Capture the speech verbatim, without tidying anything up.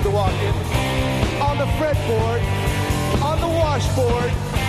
to walk in. On the fretboard, on the washboard,